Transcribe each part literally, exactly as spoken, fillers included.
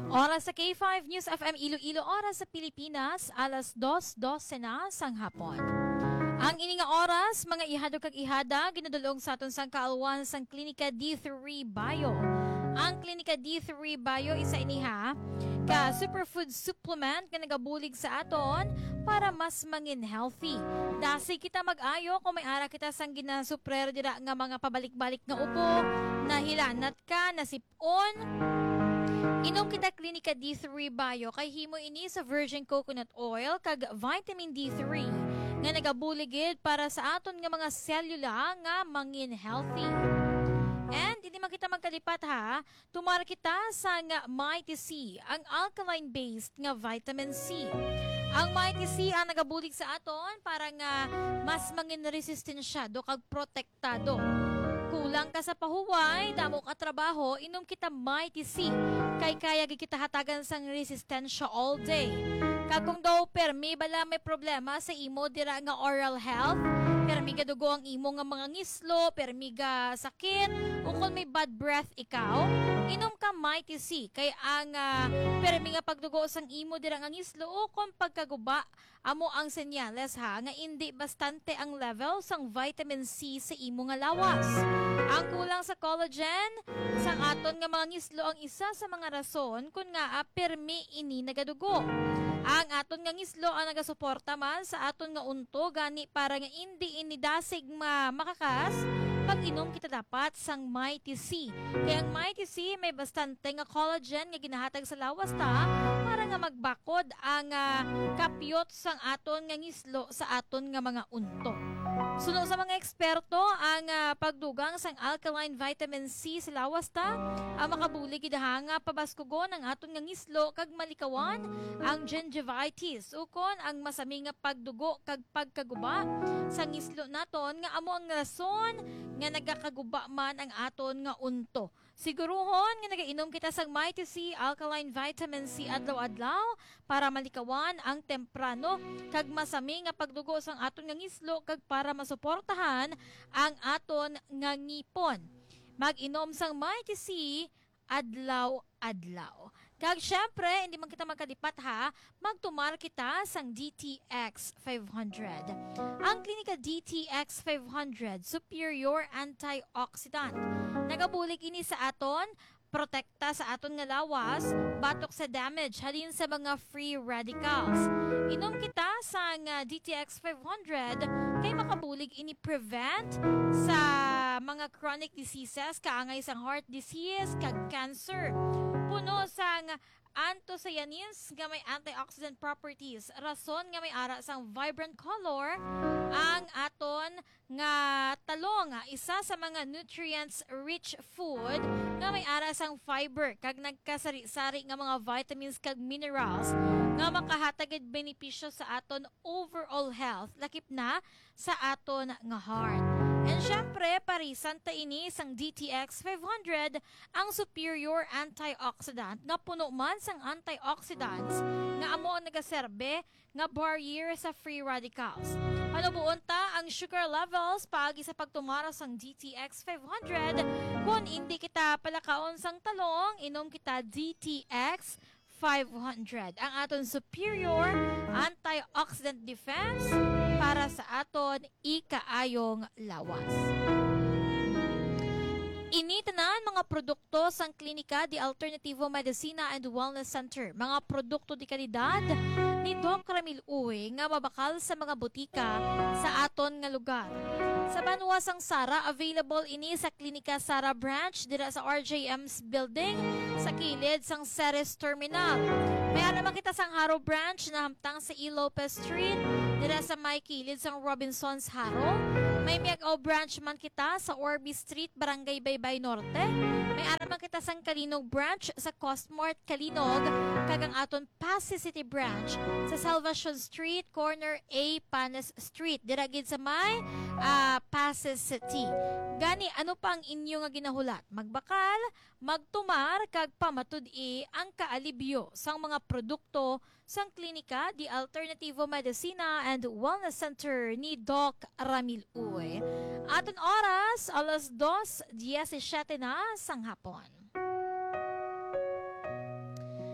Oras sa K five News F M Iloilo, oras sa Pilipinas, alas dos dose na sang hapon. Ang ini nga oras, mga ihadok kag ihada, ginadulong sa aton sang kaalwan sang Klinika D three Bio. Ang Klinika D three Bio isa iniha ka superfood supplement nga nagabulig sa aton para mas mangin healthy. Dasi kita mag-ayo kung may ara kita sang ginasuprer dira nga mga pabalik-balik nga upo, nahilanat ka, nasipon. Inom kita Klinika D three Bio kay himo ini sa virgin coconut oil kag vitamin D three nga nagabuligid para sa aton nga mga selula nga mangin healthy. And hindi man kita magkalipat ha, tumara kita sa nga Mighty C, ang alkaline-based nga vitamin C. Ang Mighty C ang nagabulig sa aton para nga mas mangin resistensyado kag protektado. Kulang ka sa pahuway, damo ka trabaho, inom kita Mighty C. Kay kaya kita hatagan sang resistensya all day. Kagong daw permi bala may problema sa imo dira nga oral health, permi ga dugo ang imo nga mga ngislo, permi ga sakit, o kung may bad breath ikaw, inom ka Mighty C. Kay ang uh, permi nga pagdugo sang imo dira nga ngislo o kung pagkaguba, amo ang senyales ha nga hindi bastante ang level sang vitamin C sa imo nga lawas. Ang kulang sa collagen sang aton nga mga ngislo ang isa sa mga rason kung nga uh, permi ini nagadugo. Ang aton nga ngislo ang nagasuporta man sa aton nga unto gani para nga hindi inidasig ma makakas pag inom kita dapat sang Mighty C. Kaya ang Mighty C may bastante nga collagen nga ginahatag sa lawas ta para nga magbakod ang uh, kapyot sang aton nga ngislo sa aton nga mga unto. Sunod sa mga eksperto, ang uh, pagdugang sang alkaline vitamin C sa lawas ta, ang makabulig idahanga pabaskugon ang aton nga ngislo kag malikawan ang gingivitis ukon ang masami nga pagdugo kag pagkaguba sa ngislo naton nga amo ang rason nga nagakaguba man ang aton nga unto. Siguruhon nga nagainom kita sang Mighty C alkaline vitamin C adlaw-adlaw para malikawan ang temprano kag masami nga pagdugo sang aton nga ngislo kag para masuportahan ang aton nga ngipon. Mag-inom sang Mighty C adlaw-adlaw. Kag syempre, hindi man kita magkalipat ha, magtumar kita sang D T X five hundred. Ang Klinika D T X five hundred, Superior Antioxidant. Nagabulig ini sa aton, protekta sa aton nga lawas, batok sa damage, halin sa mga free radicals. Inom kita sang uh, D T X five hundred kay makabulig ini prevent sa mga chronic diseases, kaangay sang heart disease, kag cancer. Puno sang anthocyanins nga may antioxidant properties. Rason nga may ara sang vibrant color ang aton nga talong, isa sa mga nutrients-rich food nga may ara sang fiber kag nagkasari-sari nga mga vitamins kag minerals nga makahatagid benepisyo sa aton overall health, lakip na sa aton nga heart. And syempre, parisan ta ini sang D T X five hundred ang superior antioxidant nga puno man sang antioxidants nga amo ang nagaserbe nga barrier sa free radicals. Panubuon ta ang sugar levels paagi sa pagtumara sang D T X five hundred. Kung hindi kita palakaon sang talong, inom kita D T X five hundred. Ang aton superior antioxidant defense para sa aton ikaayong lawas. Initanan mga produkto sang Klinika di Alternativo Medicina and Wellness Center. Mga produkto di kalidad ni Doc Ramil Uy nga mabakal sa mga butika sa aton nga lugar. Sa Banwa sang Sara, available ini sa Klinika Sara Branch dira sa R J M's building sa kilid sang Ceres Terminal. May naman kita sang Haro Branch na hamtang sa E. Lopez Street dira sa may kilid sang Robinson's Haro. May Miag-O Branch man kita sa Orby Street, Barangay Baybay Norte. May araman kita sang Kalinog Branch sa Costmart Kalinog, kagang aton Pasay City Branch sa Salvation Street, corner A, Panes Street. Diragid sa may uh, Pasay City. Gani, ano pa ang inyo nga ginahulat? Magbakal, magtumar, kag pamatud-i ang kaalibyo sang mga produkto sang Klinika di Alternativo Medicina and Wellness Center ni Doc Ramil Uy. Aton oras, alas dos diecisiete na sang hapon.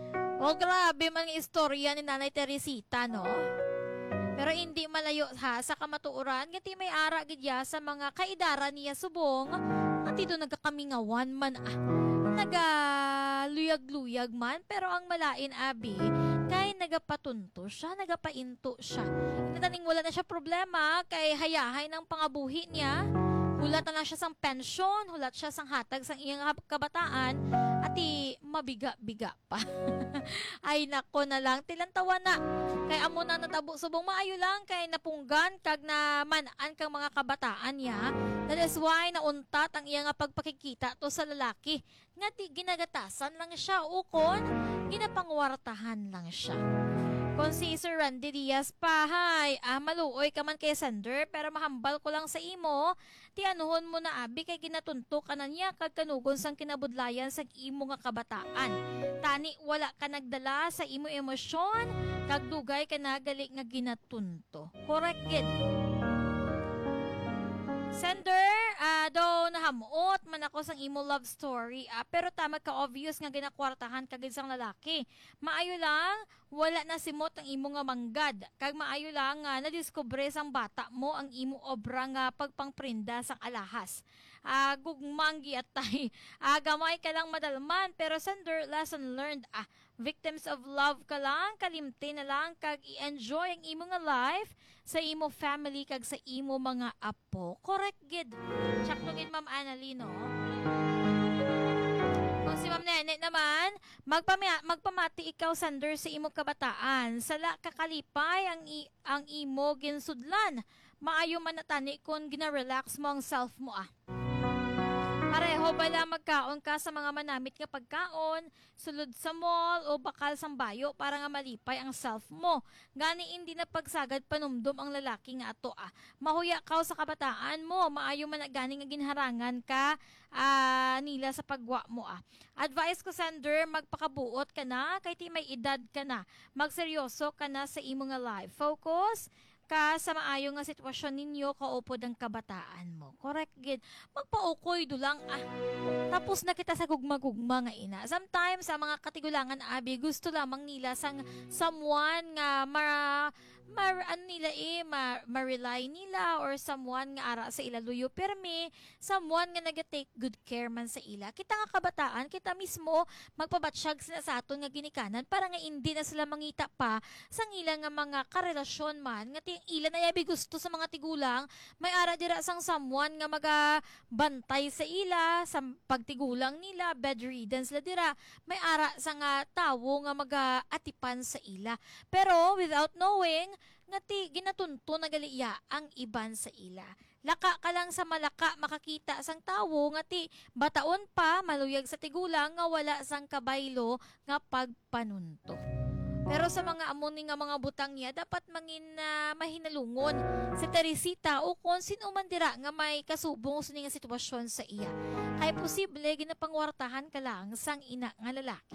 Well, grabe man ang istorya ni Nanay Teresita, no? Pero hindi malayo ha sa kamatuoran ngiti may ara gidya sa mga kaidara niya subong at dito nagkakamingawan man ah. Nagaluyag-luyag man pero ang malain abi kay nagapatunto siya, nagapainto siya. Inataning wala na siya problema kay hayahay ng pangabuhi niya. Hulat na lang siya sang pensyon, hulat siya sang hatag sang iyang kabataan at i mabiga-biga pa. Ay nako na lang tilantawa na. Kay amo na natabo subong maayo lang kay napunggan kag na manan kang mga kabataan niya. That is why nauntat ang iyang pagpakikita to sa lalaki. Nga ti ginagatasan lang siya ukon ginapangwartahan lang siya. Kung si Sir Randy Diaz pa, hay, ah, maluoy ka man kay Sender, pero mahambal ko lang sa imo, ti anuhon mo na abi kay ginatunto ka na niya kag kanugon sang kinabudlayan sa imo nga kabataan. Tani, wala ka nagdala sa imo emosyon, kag dugay ka nagali nga ginatunto. Correct gid. Sender, uh, daw nahamot man ako sang imo love story, ah, pero tama ka obvious nga ginakwartahan kagid sang lalaki. Maayo lang, wala na simot ang imo nga manggad. Kag maayo lang nga nadiskubre sang bata mo ang imo obra nga pagpangprinda sang alahas. Ah, gugmang giatay. Ah, gamay ka lang madalman, pero Sender, lesson learned. Ah, victims of love ka lang, kalimti na lang kag i-enjoy ang imo nga life sa imo family kag sa imo mga apo. Correct gid. Sakto gid Ma'am Annalino. Kung si Ma'am Nene naman, magpama- magpamati ikaw Sender sa imo kabataan. Sala kakalipay ang i- ang imo ginsudlan. Maayo man natani kung gina-relax mo ang self mo ah. Pareho bala magkaon ka sa mga manamit nga pagkaon, sulod sa mall o bakal sang bayo para nga malipay ang self mo. Gani hindi na pagsagad panumdum ang lalaki nga ato ah. Mahuya ka sa kabataan mo, maayo man na gani nga ginharangan ka ah, nila sa pagwa mo ah. Advice ko Sender, magpakabuot ka na kay ti may edad ka na. Magseryoso ka na sa imo nga life. Focus ka sa maayo nga sitwasyon ninyo kaupod ang kabataan mo. Correct gid. Magpaukoy dulang ah. Tapos na kita sa gugma-gugma nga ina. Sometimes sa mga katigulangan abi gusto lamang nila sang someone nga ma mar ano nila eh ma, ma-rely nila or someone nga ara sa ila luyo permi, someone nga naga-take good care man sa ila. Kita nga kabataan, kita mismo magpabatsyag sila sa aton nga ginikanan para nga hindi na sila mangita pa sang ila nga mga karelasyon man nga ti ila na yabi gusto sa mga tigulang, may ara dira sang someone nga magabantay sa ila sa pagtigulang nila, bedridden sila dira, may ara sa nga tawo nga magaatipan sa ila. Pero without knowing nga ti ginatunto na galiya ang iban sa ila. Laka ka lang sa malaka makakita sang tawo nga ti bataon pa maluyag sa tigulang nga wala sang kabaylo nga pagpanunto. Pero sa mga amoni nga mga butang niya, dapat mangin na uh, mahinalungon si Teresita o kung sino man dira nga may kasubong sa nga sitwasyon sa iya. Kaya posible ginapangwartahan ka lang sang ina nga lalaki.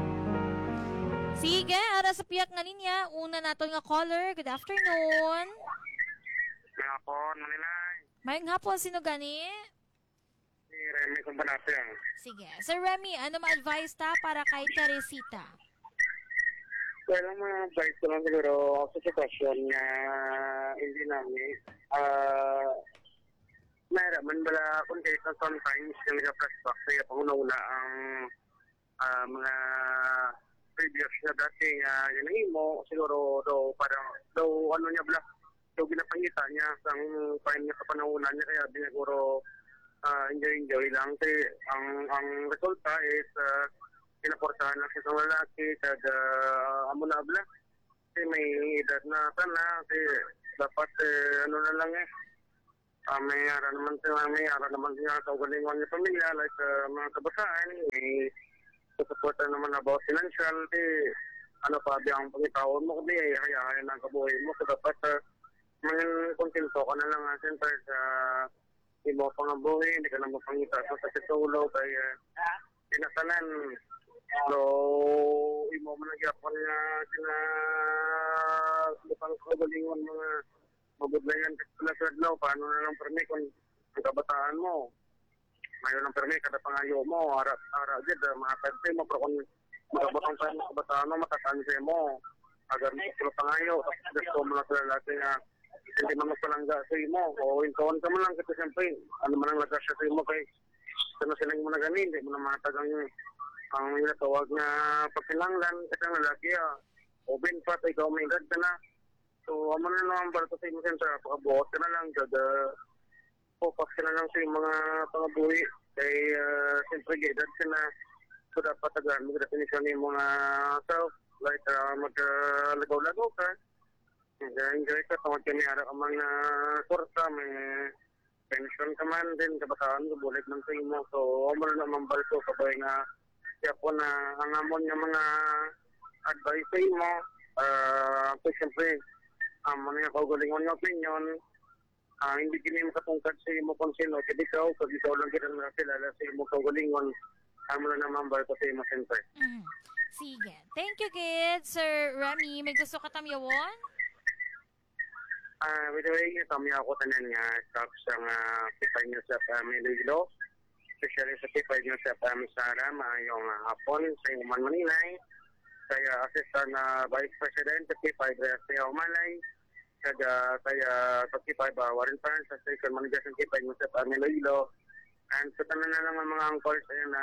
Sige, ara sa piyak nga linya, una naton nga caller. Good afternoon. Good hapon, Manilay. Mayang hapon, sino gani? Si Remy Kumpanasya. Sige. Sir Remy, ano ma-advise ta para kay Teresita? Well, ang mga advice ko lang siguro sa sitwasyon nga hindi namin, ah, uh, mahiraman bala kung kahit na sometimes yung nag-flashback sa panguna-una ang uh, mga previous na dati nga uh, yun mo, siguro daw parang, daw ano niya bala, daw ginapangita niya sang time niya sa panahunan niya kaya binaguro uh, enjoy-enjoy lang. Kasi ang, ang resulta is uh, pinaportahan lang siya sa lalaki kag uh, amo na bala. Kasi may edad na sana, kasi dapat uh, ano na lang eh, uh, may ara naman siya, may ara naman siya sa ugalingon niya pamilya, like uh, mga kabasaan, may suporta naman about financial, di, ano pa, di ang pangitawon mo, di, hayahayan ang kabuhay mo, so dapat, uh, mga kontinto ka na lang, uh, siyempre, sa uh, ibo pang abuhay, hindi ka na mapangita so, sa situlo, kaya, uh, pinasalan, so, imo mo nagyapan nga, sina, lupang kagalingon, mga mabudlayan, kasi na paano na lang permi kung ang kabataan mo, ngayon ang permi, kada pangayo mo, ara, ara, gid, mga kante mo, pero kung magabotong tayo mo sa bataan mo, matatansin mo. Agar mo sa pangayo, gusto mo na sa lalaki nga hindi man magpalangga sa imo. O intawan ka mo lang kasi siyempre, ano man ang laga siya sa imo kay ano silang mo na ganin, hindi mo na matag ang ang tawag na pagkilanglan kasi ang lalaki ah. O bin pa, ikaw may edad ka na. So, amo na naman para sa imo siyempre, pakabuot ka na lang, kada focus ka na lang sa iyong mga pangabuhi. Kay, uh, siyempre, edad ka na. So, dapat agaan mo definisyon ng mga self, like uh, mag-lagaw-lagaw ka. Enjoy ka, tawag ka niya ka man na kursa, may pension ka man din, kabataan ko, bulit man sa imo. So, amo na naman balso, kapag nga, siya po na ang amon ng mga advice sa imo, uh, so, siyempre, amo na yung kaugalingon ng opinion, uh, hindi kini makatungkad sa imo kung sino, kasi ikaw, kasi ikaw lang kita na kilala sa imo kaugalingon, amo na naman balso sa imo, siyempre. Mm. Sige. Thank you, kids. Sir Remy, may gusto ka tamyawon? Ah, by the way, kami ako tanan nga staff sa nga Pipay News F M Iloilo. Especially sa Pipay News F M Sara, maayong uh, hapon sa Human Manilay. Saya assistant na Vice President sa Pipay Dresya Humalay. Kaya saya sa Pipay Bawarin Parents sa Station Manager sa Pipay News F M Iloilo. And sa tanan na lang ang mga uncles ay na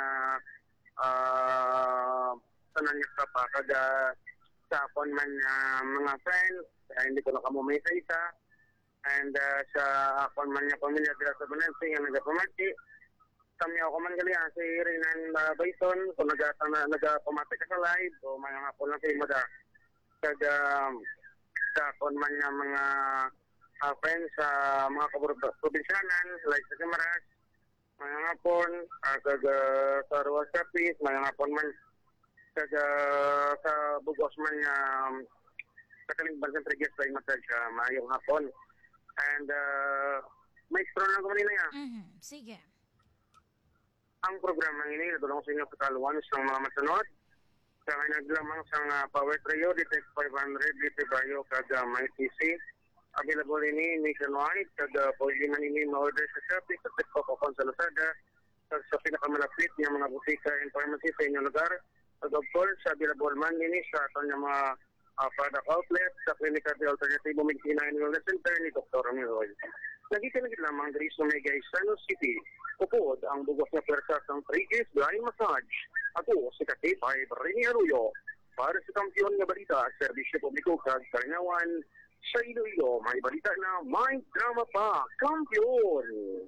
uh, tanan niya sa pa. Kaya sa hapon man uh, mga friends, Uh, hindi ko nakamumay sa isa. And uh, sa akon man niya pamilya sila sa Banansi nga nagapamati. Kami ako man gali si Renan uh, Bison kung nagapamati ka sa live o may nga po lang sa imo da. Kaya um, sa akon man niya mga uh, friends sa uh, mga kaprobinsyanan like sa Samaras, mga nga po uh, kaga sa Ruas Capis, mga nga po man kaga sa Bugos man niya um, kataling bansang Trigas by massage uh, maayong hapon. And uh, may extra lang ko manila yan. Mm-hmm. Sige. Ang programa ini natulong sa inyo sa kaluan sa mga masunod. Sa naglamang sa uh, Power Trio, Detect five hundred, Dito Bayo, kada may T C. Available ini nationwide, kada pwede man ini ma-order sa Shopee, sa TikTok o sa Lazada, sa, sa pinakamalapit niya mga butika and pharmacy sa inyong lugar. At of course, available man ini sa aton ng mga Uh, product outlet sa Clinical de Alternativo Medicina and Wellness Center ni Doctor Roy. Nagita na lamang diri sa Megay San City. Upod ang bugos na pwersa ng Trigas Dry Massage. Ako si Katipay Brini Arroyo para sa kampiyon nga balita serbisyo publiko kag Karinawan sa Iloilo. May balita na may drama pa. Kampiyon!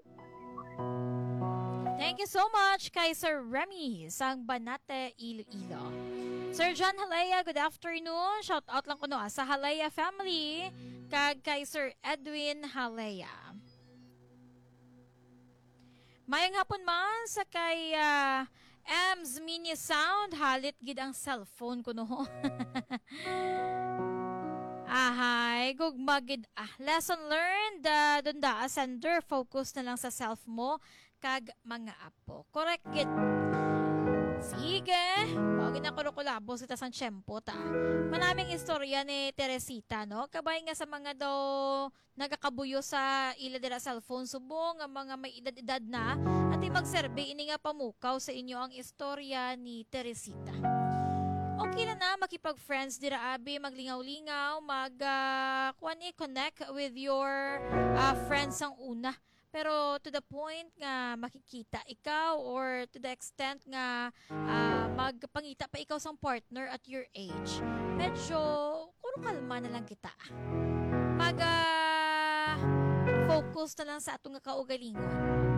Thank you so much kay Sir Remy sang Banate, Iloilo. Sir John Halaya, good afternoon. Shout out lang ko no sa Halaya family kag kay Sir Edwin Halaya. Mayang hapon man sa kay uh, Ems Mini Sound halit gid ang cellphone ko no. Ahay, gugmagid ah. Lesson learned, uh, dunda sender, focus na lang sa self mo kag mga apo. Correct gid. Sige, huwag na kulukulabos kita sa tiyempo ta. Manaming istorya ni Teresita, no? Kabay nga sa mga daw nagakabuyo sa ila dira cellphone subong, nga mga may edad-edad na, at mag-survey, ini nga pamukaw sa inyo ang istorya ni Teresita. Okay na na, makipag-friends dira abi, maglingaw-lingaw, mag, uh, kuan i-connect with your uh, friends ang una. Pero to the point nga makikita ikaw or to the extent nga uh, magpangita pa ikaw sang partner at your age, medyo kuro kalma na lang kita. Mag uh, focus na lang sa atong nga kaugalingon.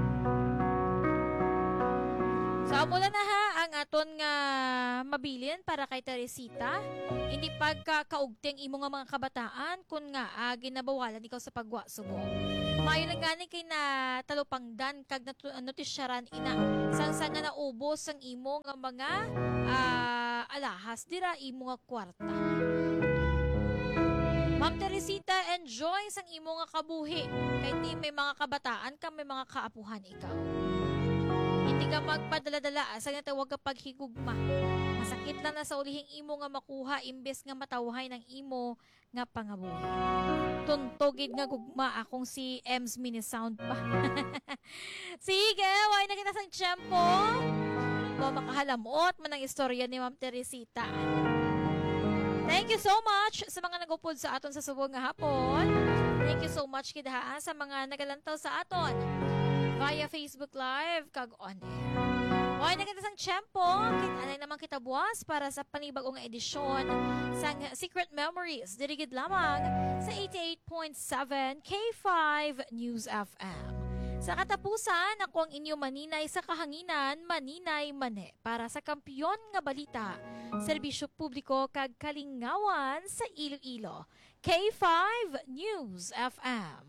So, mula na ha ang aton nga mabilin para kay Teresita. Hindi pagkakaugteng imo nga mga kabataan kun nga uh, ginabawalan ikaw sa pagwa subong. Mayo lang gani kay na talupangdan kag notisyaran ina sang nga naubos ang imo nga mga uh, alahas dira imo nga kwarta. Ma'am Teresita, enjoy sang imo nga kabuhi. Kay di may mga kabataan ka, may mga kaapuhan ikaw. Hindi ka magpadala-dala asa nga tawag ka paghigugma. Masakit lang na sa ulihing imo nga makuha imbes nga matawhay ng imo nga pangabuhi. Tuntogid nga gugma akong si Ems Mini Sound pa. Sige, why na kita sang tiyempo? mo makahalamot man ang istorya ni Ma'am Teresita. Thank you so much sa mga nagupod sa aton sa subong nga hapon. Thank you so much kidahaan sa mga nagalantaw sa aton via Facebook Live kag on air. Oy, nagandang tiyempo. Anay naman kita buwas para sa panibagong edisyon sang Secret Memories. Dirigid lamang sa eighty-eight point seven K five News F M. Sa katapusan, ako ang inyo maninay sa kahanginan, maninay mane. Para sa kampiyon nga balita, serbisyo publiko kag kalingawan sa Iloilo. K five News F M.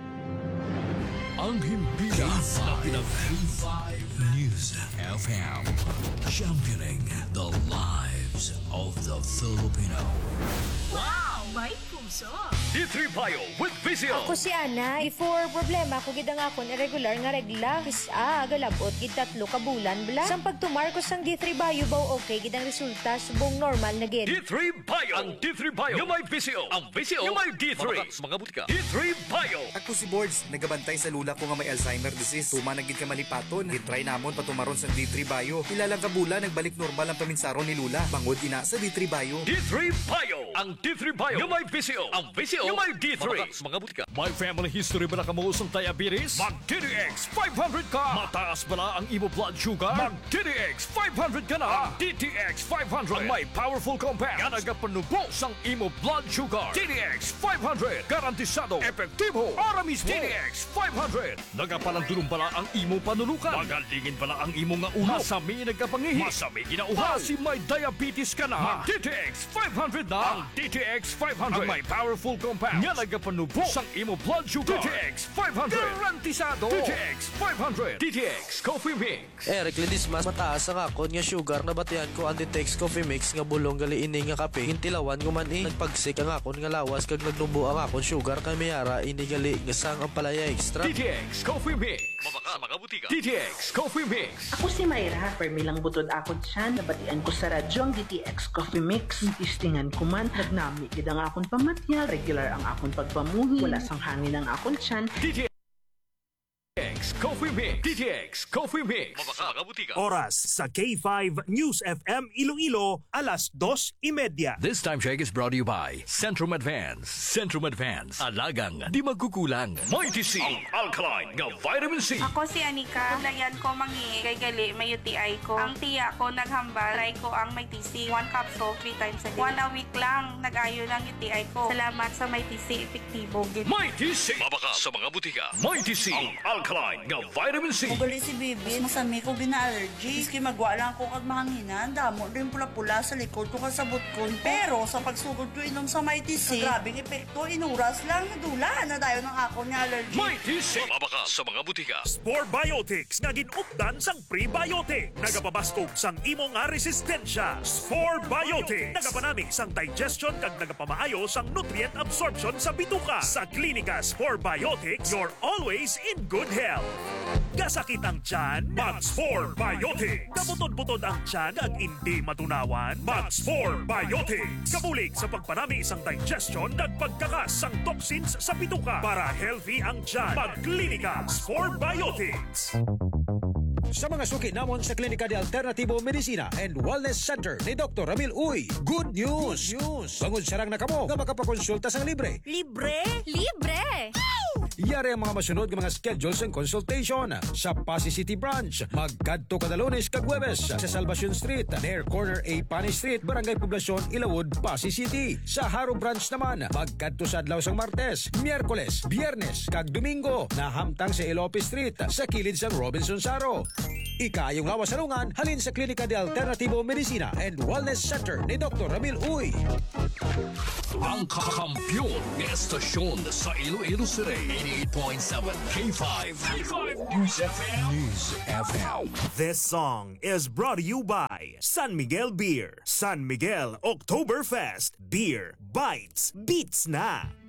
Ang himpilan na pinag K five News F M. Championing the lives of the Filipino. Wow! May puso! D three Bio with Vizio. Ako si Ana. Before problema ko gid ang akon irregular nga regla. Kisa galabot gid tatlo ka bulan bla. Sang pagtumar ko sang D three Bio baw okay gid ang resulta subong normal na gid. D three Bio. Ang D three Bio. Yung may Vizio. Ang Vizio. Yung may D three. Mga, mga butika. D three Bio. Ako si Boards, nagabantay sa lula ko nga may Alzheimer disease. Tuma na gid ka malipaton. Gitry namon patumaron sa D three Bio. Ilalang kabula nagbalik normal ang paminsaron ni lula. Bangod ina sa D three Bio. D three Bio. Ang D three Bio. Yung may Vizio. Ang Vizio. Yung may D three. Mga, mga butika. May family history ba na kamuusong diabetes? Mag-D D X five hundred ka. Mataas ba na ang imo blood sugar? Mag-D D X five hundred ka na. Ang D T X five hundred. Ang may powerful compound. Nga nagapanubos ang imo blood sugar. D D X five hundred. Garantisado. Epektibo. Ara mismo. D D X five hundred. Nagapalandulong bala ang imo panulukan. Magalingin bala ang imo nga ulo. Masami nagapangihi. Masami ginauhaw. Kasi may diabetes ka na. Mag-D T X five hundred na. Ang D T X five hundred. Ang may powerful compound. Nga nagapanubos ang imo blood sugar. D T X five hundred. Garantisado. D T X five hundred. D T X Coffee Mix. Eric Ledismas, mataas ang akon nga sugar na batian ko ang D T X Coffee Mix nga bulong gali ini nga kape. Hintilawan ko man eh. Nagpagsik ang akon nga lawas kag nagnubo ang akon sugar kay mayara ini gali nga sang ang palaya extra. D T X Coffee Mix. Mabaka sa mga butika. D T X Coffee Mix. Ako si Mayra. Permi lang butod ako dyan. Nabatian ko sa radyo ang D T X Coffee Mix. Tistingan ko man. Nagnami gid ang akon pamatyal. Regular ang akon pagpamuhi. Wala sang hangin ang akon tiyan. D T X Coffee Mix. D T X Coffee Mix. Mabaka sa mga butika. Oras sa K five News F M Iloilo, alas dos imedya. This time check is brought to you by Centrum Advance. Centrum Advance. Alagang di magkukulang. Mighty C. Ang alkaline nga vitamin C. Ako si Anika. Layan ko mangi kay gali may U T I ko. Ang tiya ko naghambal. Try ko ang may T C. One capsule, three times a day. One a week lang. Nag-ayo lang U T I ko. Salamat sa may T C. Epektibo. Mighty C. Mabaka sa mga butika. Mighty C. Ang alkaline nga vitamin C. Ugali si Bibi, masami ko gina-allergy. Iski magwa lang ko kag mahanginan. Damo din pula-pula sa likod ko kasabot ko. Pero sa pagsugod ko inom sa Mighty C, grabing epekto, inuras lang, nadula na dayo ng ako ni allergy. Mighty C. Mabaka sa mga butika. Spore Biotics nga ginupdan sang prebiotic. Nagapabastog sang imo nga resistensya. Spore Biotics. Nagapanami sang digestion kag nagapamaayo sang nutrient absorption sa bituka. Sa klinika Spore Biotics, you're always in good health. Gasakit ang tiyan, Mag-Spore Biotics. Kabutod-butod ang tiyan at hindi matunawan, Mag-Spore Biotics. Kabulig sa pagpanami isang digestion at pagkakas sang toxins sa bituka para healthy ang tiyan. Pagklinika Spore Biotics. Sa mga suki namon sa Klinika de Alternativo Medicina and Wellness Center ni Doctor Ramil Uy, good news! Good news! Bangod sarang na kamo nga makapakonsulta sang libre. Libre? Libre! Yari ang mga masunod ng mga schedules and consultation sa Pasay City Branch. Magkadto kada Lunes kag Huwebes sa Salvacion Street, near corner A Pani Street, Barangay Poblacion, Ilawod, Pasay City. Sa Haro Branch naman, magkadto sa adlaw sang Martes, Miyerkules, Biyernes kag Domingo na hamtang sa Ilope Street sa kilid sang Robinson Saro. Ikayong lawas salungan halin sa Klinika de Alternativo Medicina and Wellness Center ni Doctor Ramil Uy. Ang kakampiyon ng estasyon sa Iloilo City. eighty-eight point seven K five. K five News F M. News F M. This song is brought to you by San Miguel Beer. San Miguel Oktoberfest. Beer bites, beats na.